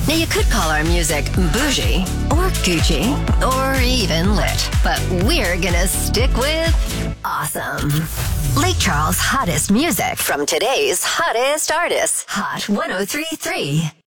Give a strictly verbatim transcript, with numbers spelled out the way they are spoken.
Now, you could call our music bougie, or Gucci, or even lit, but we're gonna stick with awesome. Lake Charles' hottest music from today's hottest artists. Hot one oh three point three.